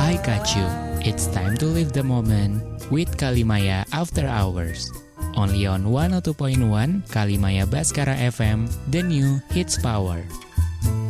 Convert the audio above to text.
I got you. It's time to live the moment with Kalimaya After Hours. Only on 102.1 Kalimaya Baskara FM, the new hits power.